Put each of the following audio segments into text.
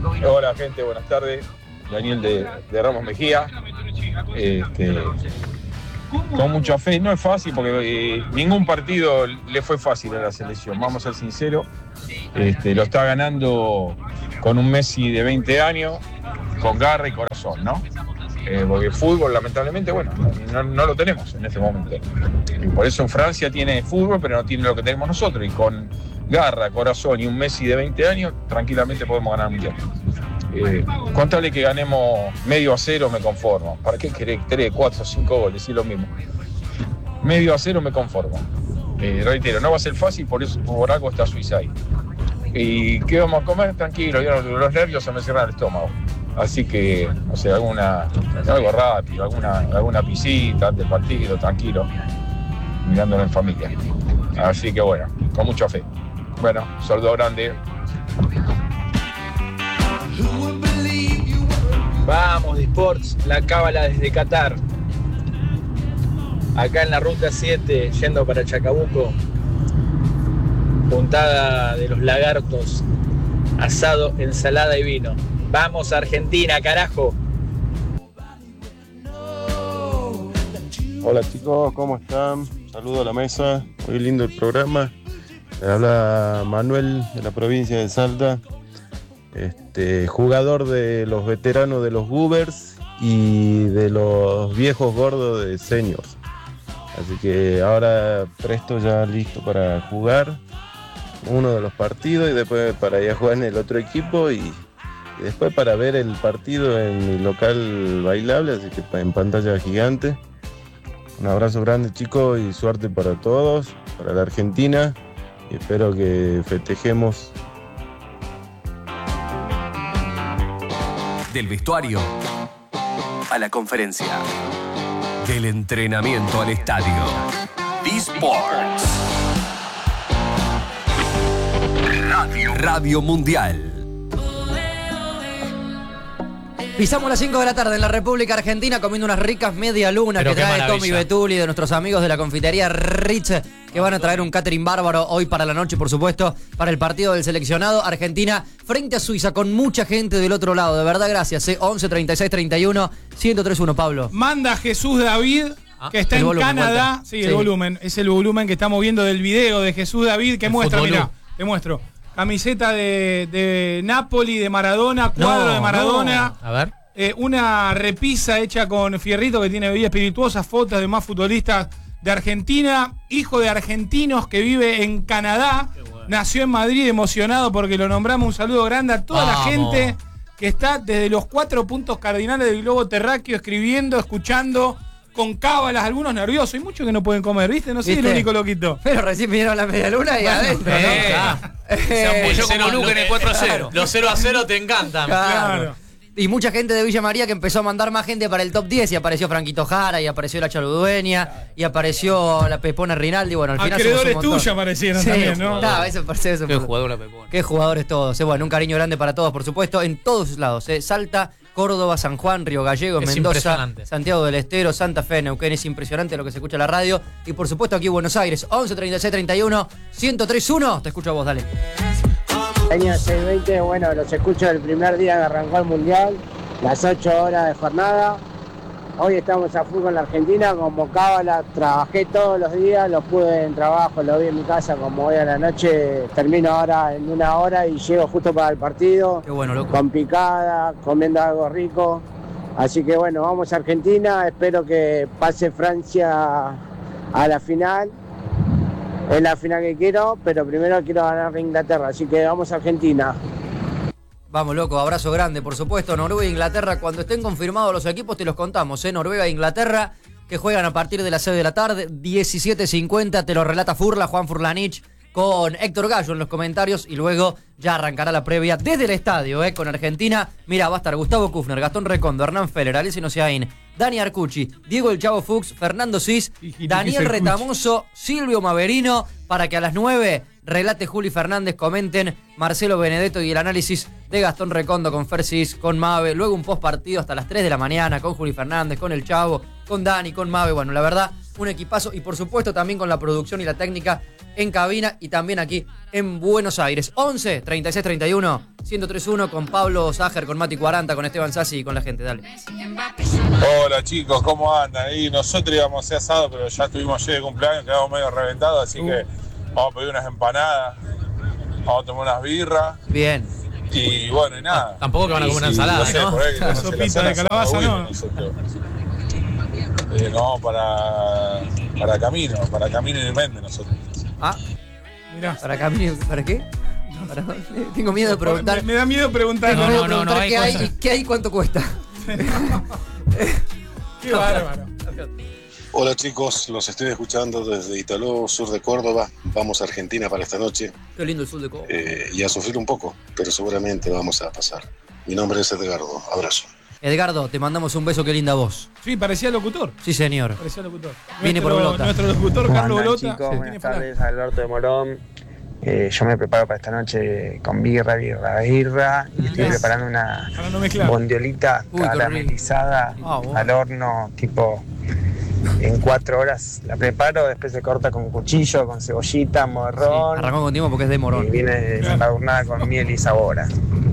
Hola gente, buenas tardes. Daniel de Ramos Mejía. Con mucha fe, no es fácil porque ningún partido le fue fácil a la selección, vamos a ser sinceros. Lo está ganando con un Messi de 20 años, con garra y corazón, ¿no? Porque fútbol, lamentablemente, bueno, no lo tenemos en este momento. Y por eso Francia tiene fútbol, pero no tiene lo que tenemos nosotros. Y con garra, corazón y un Messi de 20 años, tranquilamente podemos ganar un mundial. Con tal de que ganemos 0-0 me conformo. ¿Para qué querés 3, 4, 5 goles? Sí, lo mismo. 0-0 me conformo. Reitero, no va a ser fácil, por algo está Suiza ahí. ¿Y qué vamos a comer? Tranquilo, los nervios se me cierran el estómago. Así que, no sé, algo rápido, alguna pisita antes del partido, tranquilo, mirándolo en familia. Así que bueno, con mucha fe. Bueno, saludo grande. Vamos, de Sports, la cábala desde Qatar. Acá en la ruta 7, yendo para Chacabuco. Puntada de los lagartos, asado, ensalada y vino. Vamos Argentina, carajo. Hola chicos, ¿cómo están? Saludo a la mesa, muy lindo el programa. Le habla Manuel de la provincia de Salta, jugador de los veteranos de los Goobers y de los viejos gordos de Seniors. Así que ahora presto ya listo para jugar uno de los partidos y después para ir a jugar en el otro equipo y después para ver el partido en mi local bailable, así que en pantalla gigante. Un abrazo grande chicos y suerte para todos, para la Argentina y espero que festejemos. Del vestuario a la conferencia, del entrenamiento al estadio. D-Sports Radio Mundial. Pisamos las 5 de la tarde en la República Argentina comiendo unas ricas media luna que trae Tommy Betuli de nuestros amigos de la confitería Rich, que van a traer un catering bárbaro hoy para la noche, por supuesto, para el partido del seleccionado. Argentina frente a Suiza con mucha gente del otro lado. De verdad, gracias. 11 36 31 1031, Pablo. Manda Jesús David, que está en Canadá. Sí, el volumen. Es el volumen que estamos viendo del video de Jesús David que muestra, mirá, te muestro. Camiseta de Napoli, de Maradona, cuadro de Maradona. A ver. Una repisa hecha con fierrito que tiene bebida espirituosa, fotos de más futbolistas de Argentina, hijo de argentinos que vive en Canadá. Bueno. Nació en Madrid, emocionado porque lo nombramos. Un saludo grande a toda la gente que está desde los 4 puntos cardinales del globo terráqueo escribiendo, escuchando, con cábalas, algunos nerviosos. Hay muchos que no pueden comer, ¿viste? No soy el único loquito. Pero recién vinieron la media luna y adentro, ¿no? Se apoyó como Luca en el 4-0. Los 0-0 te encantan. Claro. Y mucha gente de Villa María que empezó a mandar más gente para el top 10. Y apareció Franquito Jara, y apareció la Chaludueña, y apareció la Pepona Rinaldi. Bueno, al final acreedores tuyos aparecieron también, ¿no? Eso parece. Qué jugador la Pepona. Qué jugadores todos. Bueno, un cariño grande para todos, por supuesto, en todos lados. Salta, Córdoba, San Juan, Río Gallegos, Mendoza, Santiago del Estero, Santa Fe, Neuquén. Es impresionante lo que se escucha en la radio. Y por supuesto aquí en Buenos Aires, 11 36 31 1031. Te escucho a vos, dale. Año 620, bueno, los escucho el primer día que arrancó el Mundial, las 8 horas de jornada. Hoy estamos a full con la Argentina, como cábala, trabajé todos los días, lo pude en trabajo, lo vi en mi casa como hoy a la noche, termino ahora en 1 hora y llego justo para el partido. Qué bueno, loco. Con picada, comiendo algo rico. Así que bueno, vamos a Argentina, espero que pase Francia a la final. Es la final que quiero, pero primero quiero ganar a Inglaterra, así que vamos a Argentina. Vamos, loco, abrazo grande, por supuesto. Noruega e Inglaterra, cuando estén confirmados los equipos te los contamos, Noruega e Inglaterra, que juegan a partir de las 6 de la tarde, 17:50, te lo relata Juan Furlanich, con Héctor Gallo en los comentarios, y luego ya arrancará la previa desde el estadio, con Argentina. Mira, va a estar Gustavo Kufner, Gastón Recondo, Hernán Feller, Alessio Nociaín, Dani Arcucci, Diego El Chavo Fuchs, Fernando Cis, Daniel Retamoso, Silvio Maverino, para que a las 9 relate Juli Fernández, comenten Marcelo Benedetto y el análisis de Gastón Recondo con Fer Cis, con Mave, luego un post partido hasta las 3 de la mañana con Juli Fernández, con El Chavo, con Dani, con Mave. Bueno, la verdad, un equipazo, y por supuesto también con la producción y la técnica en cabina y también aquí en Buenos Aires. 11 36 31 1031 con Pablo Sager, con Mati 40, con Esteban Sassi y con la gente. Dale. Hola chicos, ¿cómo andan? Y nosotros íbamos a hacer asado, pero ya estuvimos ayer de cumpleaños, quedamos medio reventados, así que vamos a pedir unas empanadas, vamos a tomar unas birras. Bien. Y bueno, y nada. Tampoco que van a comer una ensalada, no sé, ¿no? por ahí, La sopita de calabaza, ¿no? No, para camino y vende nosotros. Ah, Mirá. ¿para qué? Tengo miedo de preguntar. Me da miedo preguntar. Tengo miedo de no, preguntar hay qué hay cosas. y qué hay y cuánto cuesta. Qué bárbaro. Hola chicos, los estoy escuchando desde Italó, sur de Córdoba. Vamos a Argentina para esta noche Qué lindo el sur de Córdoba. y a sufrir un poco, pero seguramente vamos a pasar. Mi nombre es Edgardo, abrazo. Edgardo, te mandamos un beso, qué linda voz. Sí, parecía locutor. Sí, señor. Parecía locutor. Viene por Bolota. Nuestro locutor, ¿Cómo Carlos andan, Bolota. chicos? tiene Buenas falan. tardes, Alberto de Morón. Yo me preparo para esta noche con birra. Y estoy preparando una Para no mezclar. bondiolita Uy, qué caramelizada bueno. al horno, tipo en 4 horas la preparo, después se corta con cuchillo, con cebollita, morrón. Arrancó con tiempo porque es de Y Morón. viene embadurnada con miel y sabora.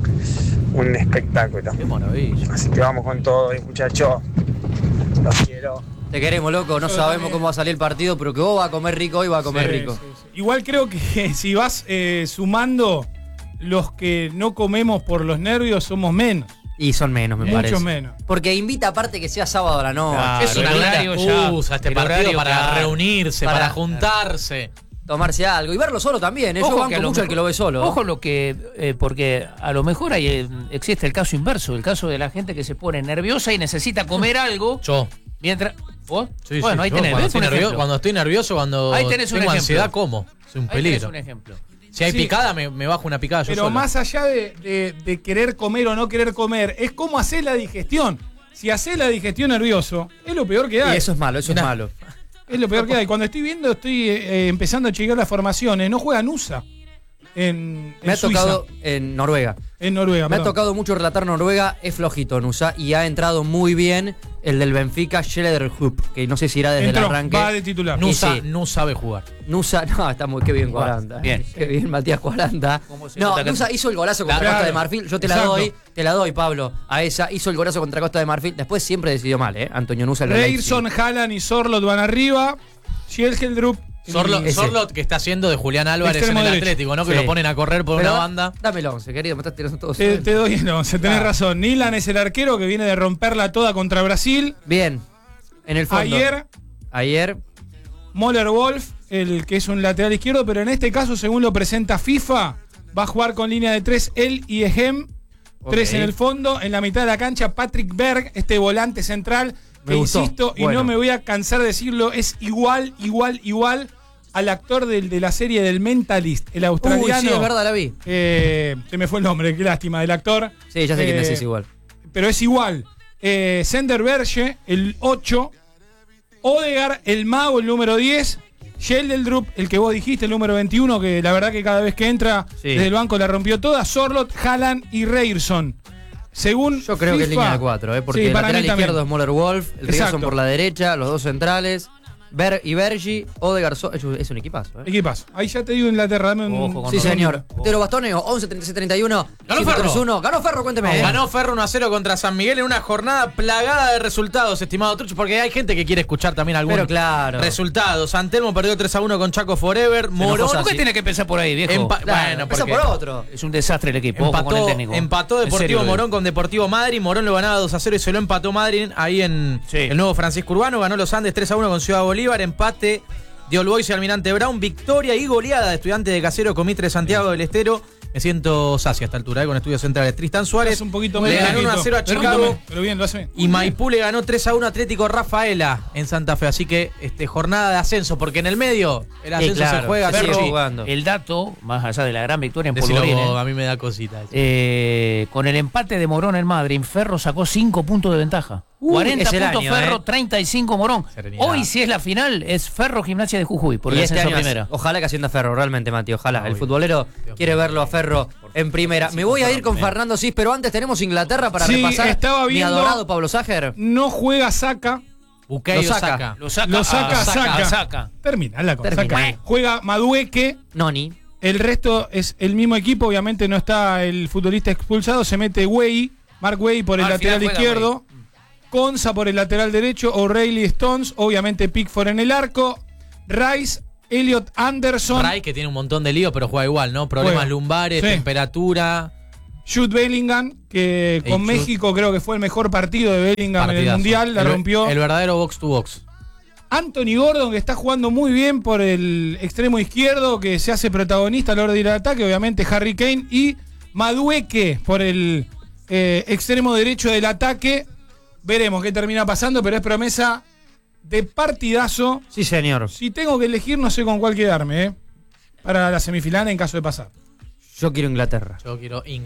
Un espectáculo. Qué maravilla. Así que vamos con todo, muchachos. Los quiero. Te queremos, loco. No Yo sabemos también. cómo va a salir el partido, pero que vos vas a comer rico, hoy va a comer Sí, rico. sí, sí. Igual creo que si vas sumando los que no comemos por los nervios, somos menos. Y son menos, me Muchos parece. menos. Porque invita aparte que sea sábado a la noche. Claro, Es una el linda horario ya, excusa este el partido horario, para claro. reunirse, Para- para juntarse. Tomarse algo y verlo solo también. Yo Ojo que banco a lo mucho al mejor- que lo ve solo. Ojo lo que, porque a lo mejor existe el caso inverso, el caso de la gente que se pone nerviosa y necesita comer algo Yo. mientras... ¿Vos? Sí, Bueno, sí, ahí yo tenés, cuando, ¿ves? estoy Un nervioso, ejemplo. cuando estoy nervioso, cuando Ahí tenés un tengo ejemplo. ansiedad, como. Es un Ahí tenés peligro. un ejemplo. Si hay Sí. picada, me bajo una picada yo Pero solo. más allá de querer comer o no querer comer, es cómo hacer la digestión. Si haces la digestión nervioso, es lo peor que Y hay. eso es malo, eso Mirá. es malo. Es lo peor que hay. Cuando estoy empezando a chequear las formaciones, no juega USA en Me ha Suiza, tocado en Noruega. en Noruega. Me ha perdón. tocado mucho relatar Noruega, es flojito Nusa y ha entrado muy bien el del Benfica, Schellerhup, que no sé si irá desde Entró, el arranque. va de titular. Nusa Sí. no sabe jugar. Nusa, no, está muy, qué bien 40. Bien. Qué bien Matías 40. ¿Cómo se No, nota que- Nusa hizo el golazo contra Claro. Costa de Marfil. Yo te la Exacto. doy, Pablo, a esa. Hizo el golazo contra Costa de Marfil. Después siempre decidió mal, Antonio Nusa. el del Reirson, Haaland y Sorlot van arriba. Schelgeldrup. Ese. Sorlot que está haciendo de Julián Álvarez Extremo en el derecho. Atlético, ¿no? Que Sí. lo ponen a correr por Pero una banda. Dame el 11, querido, me estás tirando todo. Te doy el 11, tenés razón. Nilan es el arquero que viene de romperla toda contra Brasil. Bien, en el fondo. Ayer, Moller Wolf, el que es un lateral izquierdo, pero en este caso, según lo presenta FIFA, va a jugar con línea de 3 él y Ejem. Ok. 3 en el fondo, en la mitad de la cancha, Patrick Berg, este volante central, Me que gustó. insisto, y Bueno. no me voy a cansar de decirlo, es igual al actor de la serie del Mentalist, el australiano. Uy, sí, es verdad, la vi. Se me fue el nombre, qué lástima, del actor. Sí, ya sé quién decís igual. pero es igual. Sender Berge, el 8. Odegaard, el mago, el número 10. Scheldeldrup, el que vos dijiste, el número 21, que la verdad que cada vez que entra desde el banco la rompió toda. Sorlot, Haaland y Reirson. Según Yo creo FIFA, que es línea de 4, porque sí, el para lateral mí también. izquierdo es Moller Wolf, el Reirson Exacto. por la derecha, los dos centrales. Y Bergi, Odegaard, es un equipazo. Equipazo. Ahí ya te digo Inglaterra, dame un... Sí, señor. Te lo bastoneo, 11 36 31. Ganó Ferro. Ganó Ferro, cuénteme. Ganó Ferro 1-0 contra San Miguel en una jornada plagada de resultados, estimado Trucho, porque hay gente que quiere escuchar también algún Pero claro. resultado. San Telmo perdió 3-1 con Chaco Forever. Morón. ¿Por qué tiene que empezar por ahí, viejo? Bueno, Empieza porque por otro. Es un desastre el equipo. Ojo con el técnico. empató En Deportivo serio, Morón con Deportivo Madrid. Morón lo ganaba 2-0 y se lo empató Madrid ahí en el nuevo Francisco Urbano. Ganó los Andes 3-1 con Ciudad Bolívar. Empate de All Boys y Almirante Brown. Victoria y goleada de Estudiantes de Casero con Mitre Santiago del Estero. Me siento sacia a esta altura con Estudios Centrales. Tristan Suárez Es un poquito le medio ganó poquito. 1-0 a Chicago. Pero bien, lo hace bien. Y Maipú le ganó 3-1 Atlético Rafaela en Santa Fe. Así que jornada de ascenso, porque en el medio el ascenso claro, se juega. sigue Ferro, jugando. El dato, más allá de la gran victoria en decilo Polvorines, vos, a mí me da cosita. con el empate de Morón en Madrid, Ferro sacó 5 puntos de ventaja. 40 es el puntos año, Ferro, 35 Morón. Serenidad. Hoy, si es la final, es Ferro Gimnasia de Jujuy, por Y el este ascenso año, primera. ojalá que ascienda Ferro, realmente, Mati, ojalá. El Obvio. futbolero quiere verlo a Ferro en primera. Me voy a ir con Fernando Cis, pero antes tenemos Inglaterra para Sí, repasar. estaba Mi viendo- adorado Pablo Sager. No juega Saka Bukayo Lo saca. Saka. Lo saca. Terminala con saca. Juega Madueke. Noni. El resto es el mismo equipo. Obviamente no está el futbolista expulsado. Se mete Mark Way por el Al lateral final juega izquierdo. Konsa por el lateral derecho. O'Reilly, Stones. Obviamente Pickford en el arco. Rice, Elliot Anderson. Ray, que tiene un montón de lío, pero juega igual, ¿no? Problemas Juega. lumbares, Sí. temperatura. Jude Bellingham, que con Jude. México creo que fue el mejor partido de Bellingham en el Partidazo. Mundial. La rompió. El verdadero box to box. Anthony Gordon, que está jugando muy bien por el extremo izquierdo, que se hace protagonista a la hora de ir al ataque. Obviamente Harry Kane. Y Madueke por el extremo derecho del ataque. Veremos qué termina pasando, pero es promesa de partidazo. Sí, señor. Si tengo que elegir, no sé con cuál quedarme, para la semifinal en caso de pasar. Yo quiero Inglaterra. Yo quiero